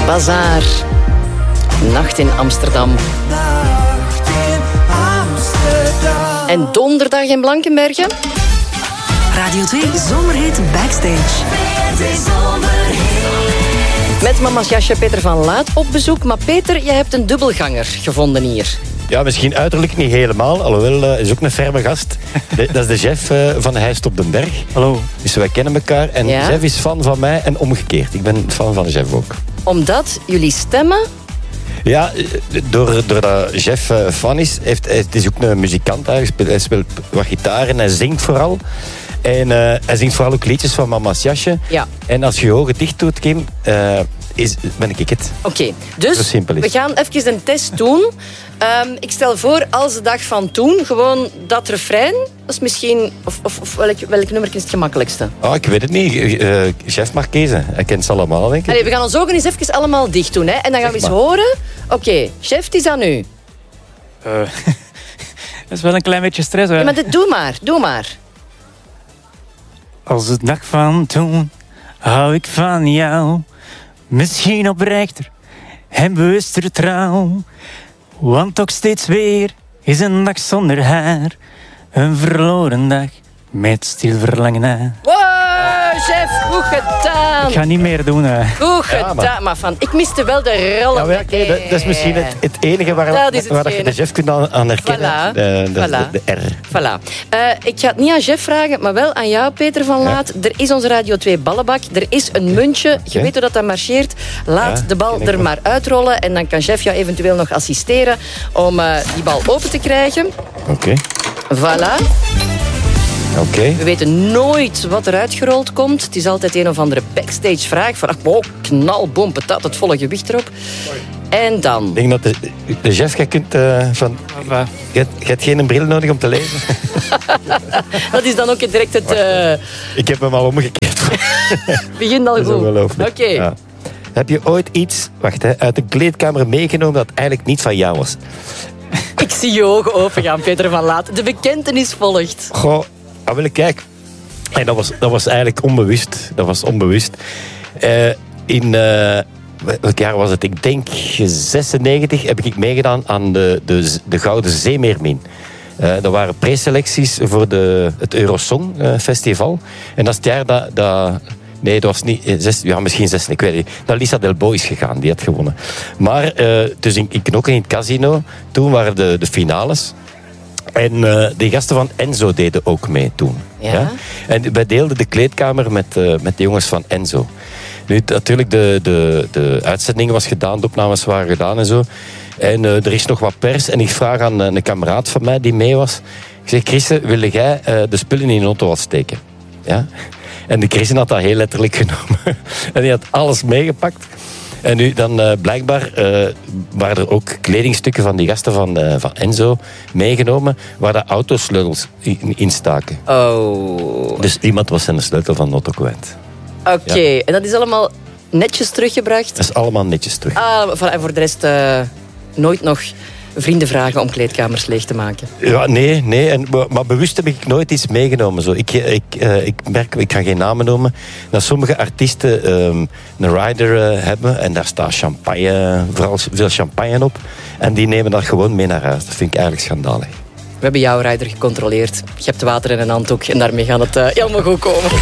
Bazaar. Nacht in Amsterdam. En donderdag in Blankenbergen. Radio 2 Zomerhit Backstage. Met mama's jasje Peter van Laat op bezoek. Maar Peter, jij hebt een dubbelganger gevonden hier. Ja, misschien uiterlijk niet helemaal. Alhoewel, is ook een ferme gast. Dat is de chef van Heist op den Berg. Hallo. Dus wij kennen elkaar. En de chef is fan van mij en omgekeerd. Ik ben fan van de chef ook. Omdat jullie stemmen... Ja, doordat chef fan is, het is ook een muzikant. Hij speelt wat gitaar en hij zingt vooral. En hij zingt vooral ook liedjes van Mama's Jasje. Ja. En als je je ogen dicht doet, Kim, ben ik het. Oké, dus we gaan even een test doen. Ik stel voor, als de dag van toen, gewoon dat refrein. Dat is misschien... Of welk nummer is het gemakkelijkste? Oh, ik weet het niet. Chef mag kiezen. Hij kent ze allemaal, denk ik. Allee, we gaan ons ogen eens even allemaal dicht doen. Hè? En dan gaan we eens horen. Oké, chef, het is aan u. Dat is wel een klein beetje stress, hè? Ja, maar doe maar. Als de dag van toen hou ik van jou. Misschien oprechter en bewuster trouw. Want toch steeds weer is een dag zonder haar. Een verloren dag met stil verlangen naar. Wow, chef, goed gedaan. Ik ga niet meer doen, hè. Goed gedaan, maar van. Ik miste wel de rollen. Ja, okay, dat is misschien het enige waar je de chef kunt aan herkennen. Voilà. De R. Voilà. Ik ga het niet aan chef vragen, maar wel aan jou, Peter van Laat. Er is onze Radio 2 ballenbak. Er is een muntje. Je weet hoe dat marcheert. Laat de bal er maar uitrollen. En dan kan chef jou eventueel nog assisteren om die bal open te krijgen. Oké. Voilà. Okay. We weten nooit wat er uitgerold komt. Het is altijd een of andere backstage vraag. Van, knal, bom, patat, het volle gewicht erop. En dan... Ik denk dat de chef, jij kunt van... Je hebt geen bril nodig om te lezen. Dat is dan ook direct het... Ik heb hem al omgekeerd. Begint al goed. Oké. Ja. Heb je ooit iets uit de kleedkamer meegenomen dat eigenlijk niet van jou was? Ik zie je ogen opengaan, Peter van Laat. De bekentenis volgt. Goh, kijk. En dat was eigenlijk onbewust. Dat was onbewust. Welk jaar was het? Ik denk 96 heb ik meegedaan aan de Gouden Zeemeermin. Dat waren preselecties voor het Eurosong Festival. En dat is het jaar dat nee, dat was niet... misschien 6, ik weet niet. Dat Lisa Delbo is gegaan, die had gewonnen. Maar dus in Knokken in het casino, toen waren de finales. En de gasten van Enzo deden ook mee toen. Ja? En wij deelden de kleedkamer met de jongens van Enzo. Nu, natuurlijk, de uitzending was gedaan, de opnames waren gedaan en zo. En er is nog wat pers. En ik vraag aan een kameraad van mij die mee was. Ik zeg, Christen, wil jij de spullen in de auto wat steken? Ja? En de Christen had dat heel letterlijk genomen. En die had alles meegepakt. En nu dan blijkbaar waren er ook kledingstukken van die gasten van Enzo meegenomen, waar de autosleutels in staken. Oh. Dus iemand was zijn sleutel van de auto kwijt. Oké, ja. En dat is allemaal netjes teruggebracht? Dat is allemaal netjes terug. En voor de rest nooit nog vrienden vragen om kleedkamers leeg te maken? Ja, nee. Maar bewust heb ik nooit iets meegenomen. Zo. Ik merk, ik ga geen namen noemen, dat sommige artiesten een rider hebben en daar staat champagne, vooral veel champagne op. En die nemen dat gewoon mee naar huis. Dat vind ik eigenlijk schandalig. We hebben jouw rider gecontroleerd. Je hebt water in een handdoek en daarmee gaat het helemaal goed komen.